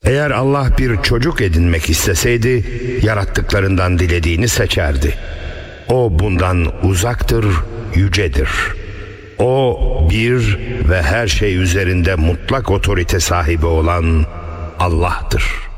Eğer Allah bir çocuk edinmek isteseydi, yarattıklarından dilediğini seçerdi. O bundan uzaktır, yücedir. O bir ve her şey üzerinde mutlak otorite sahibi olan Allah'tır.